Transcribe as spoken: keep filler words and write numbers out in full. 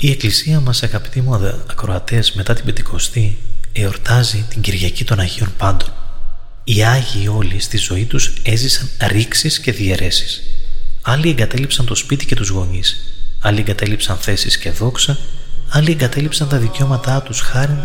Η Εκκλησία μας, αγαπητοί μου ακροατές, μετά την Πεντηκοστή εορτάζει την Κυριακή των Αγίων Πάντων. Οι Άγιοι όλοι στη ζωή τους έζησαν ρήξεις και διαιρέσεις. Άλλοι εγκατέλειψαν το σπίτι και τους γονείς, άλλοι εγκατέλειψαν θέσεις και δόξα, άλλοι εγκατέλειψαν τα δικαιώματά τους χάρη